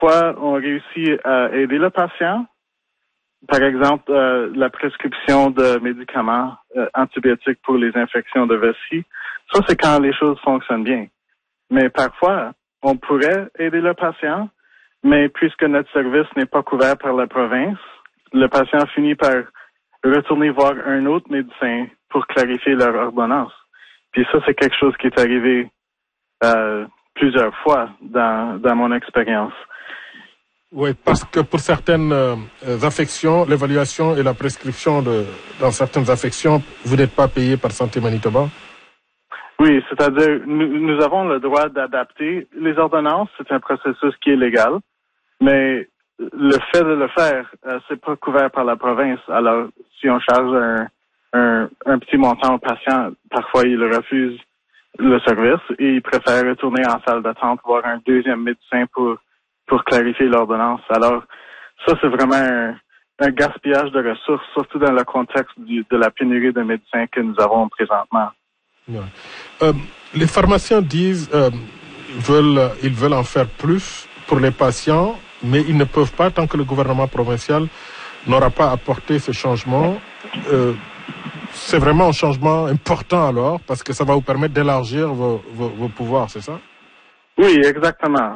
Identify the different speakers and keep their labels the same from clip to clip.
Speaker 1: parfois, on réussit à aider le patient. Par exemple, la prescription de médicaments antibiotiques pour les infections de vessie. Ça, c'est quand les choses fonctionnent bien. Mais parfois, on pourrait aider le patient, mais puisque notre service n'est pas couvert par la province, le patient finit par retourner voir un autre médecin pour clarifier leur ordonnance. Puis ça, c'est quelque chose qui est arrivé plusieurs fois dans mon expérience.
Speaker 2: Oui, parce que pour certaines affections, l'évaluation et la prescription dans certaines affections, vous n'êtes pas payé par Santé Manitoba?
Speaker 1: Oui, c'est-à-dire nous avons le droit d'adapter les ordonnances. C'est un processus qui est légal, mais le fait de le faire, c'est pas couvert par la province. Alors, si on charge un petit montant au patient, parfois il refuse le service et il préfère retourner en salle d'attente voir un deuxième médecin pour clarifier l'ordonnance. Alors, ça, c'est vraiment un gaspillage de ressources, surtout dans le contexte de la pénurie de médecins que nous avons présentement.
Speaker 2: Ouais. Les pharmaciens disent ils veulent en faire plus pour les patients, mais ils ne peuvent pas tant que le gouvernement provincial n'aura pas apporté ce changement. C'est vraiment un changement important alors, parce que ça va vous permettre d'élargir vos pouvoirs, c'est ça?
Speaker 1: Oui, exactement.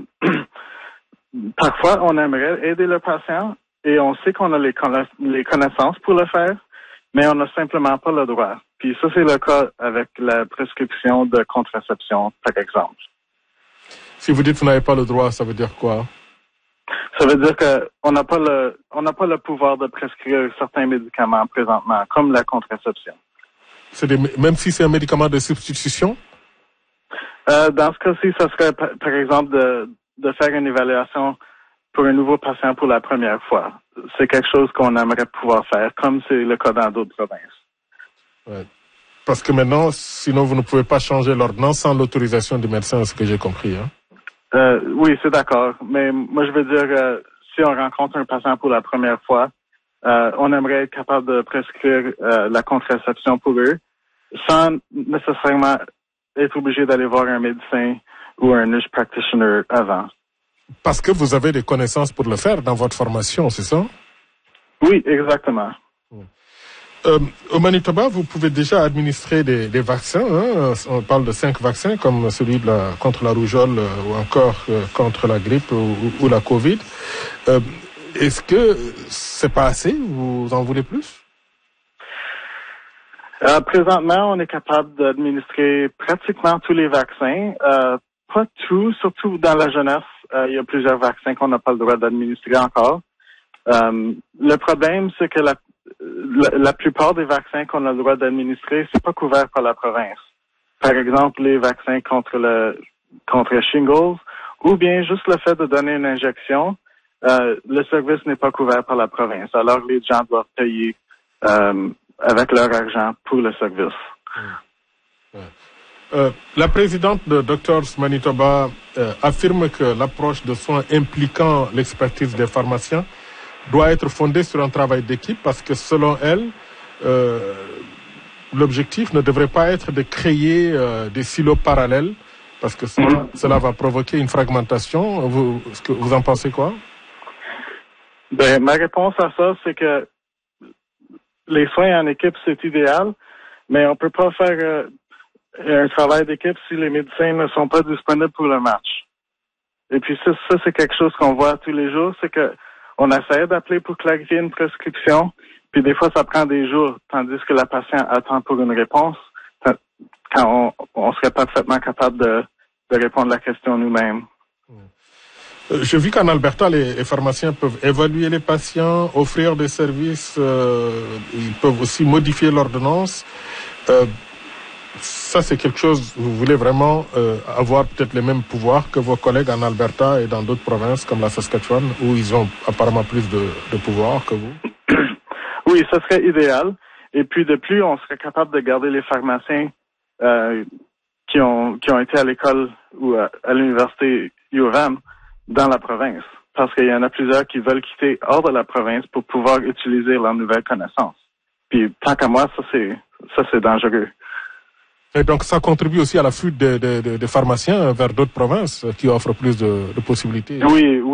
Speaker 1: Parfois, on aimerait aider le patient et on sait qu'on a les connaissances pour le faire, mais on n'a simplement pas le droit. Puis ça, c'est le cas avec la prescription de contraception, par exemple.
Speaker 2: Si vous dites que vous n'avez pas le droit, ça veut dire quoi?
Speaker 1: Ça veut dire qu'on n'a pas le pouvoir de prescrire certains médicaments présentement, comme la contraception.
Speaker 2: Même si c'est un médicament de substitution?
Speaker 1: Dans ce cas-ci, ça serait, par exemple, de faire une évaluation pour un nouveau patient pour la première fois. C'est quelque chose qu'on aimerait pouvoir faire, comme c'est le cas dans d'autres provinces.
Speaker 2: Ouais. Parce que maintenant, sinon, vous ne pouvez pas changer l'ordonnance sans l'autorisation du médecin, ce que j'ai compris. Hein?
Speaker 1: Oui, c'est d'accord. Mais moi, je veux dire, si on rencontre un patient pour la première fois, on aimerait être capable de prescrire la contraception pour eux, sans nécessairement être obligé d'aller voir un médecin ou un nurse practitioner avant.
Speaker 2: Parce que vous avez des connaissances pour le faire dans votre formation, c'est ça?
Speaker 1: Oui, exactement.
Speaker 2: Au Manitoba, vous pouvez déjà administrer des vaccins. Hein? On parle de 5 vaccins, comme celui contre la rougeole ou encore contre la grippe ou la COVID. Est-ce que c'est pas assez? Vous en voulez plus?
Speaker 1: Présentement, on est capable d'administrer pratiquement tous les vaccins. Pas tout, surtout dans la jeunesse. Il y a plusieurs vaccins qu'on n'a pas le droit d'administrer encore. Le problème, c'est que la plupart des vaccins qu'on a le droit d'administrer, c'est pas couvert par la province. Par exemple, les vaccins contre shingles, ou bien juste le fait de donner une injection, le service n'est pas couvert par la province. Alors, les gens doivent payer avec leur argent pour le service.
Speaker 2: La présidente de Doctors Manitoba affirme que l'approche de soins impliquant l'expertise des pharmaciens doit être fondée sur un travail d'équipe parce que selon elle, l'objectif ne devrait pas être de créer des silos parallèles parce que cela va provoquer une fragmentation. Vous en pensez quoi?
Speaker 1: Ben, ma réponse à ça, c'est que les soins en équipe, c'est idéal, mais on peut pas faire un travail d'équipe si les médecins ne sont pas disponibles pour le match. Et puis ça c'est quelque chose qu'on voit tous les jours, c'est que on essaie d'appeler pour clarifier une prescription, puis des fois ça prend des jours, tandis que la patiente attend pour une réponse, quand on serait parfaitement capable de répondre à la question nous-mêmes.
Speaker 2: Je vis qu'en Alberta, les pharmaciens peuvent évaluer les patients, offrir des services, ils peuvent aussi modifier l'ordonnance. Ça, c'est quelque chose, vous voulez vraiment avoir peut-être les mêmes pouvoirs que vos collègues en Alberta et dans d'autres provinces comme la Saskatchewan, où ils ont apparemment plus de pouvoir que vous?
Speaker 1: Oui, ce serait idéal. Et puis de plus, on serait capable de garder les pharmaciens qui ont été à l'école ou à l'université UofM dans la province. Parce qu'il y en a plusieurs qui veulent quitter hors de la province pour pouvoir utiliser leurs nouvelles connaissances. Puis tant qu'à moi, ça c'est dangereux.
Speaker 2: Et donc ça contribue aussi à la fuite des pharmaciens vers d'autres provinces qui offrent plus de possibilités.
Speaker 1: Oui.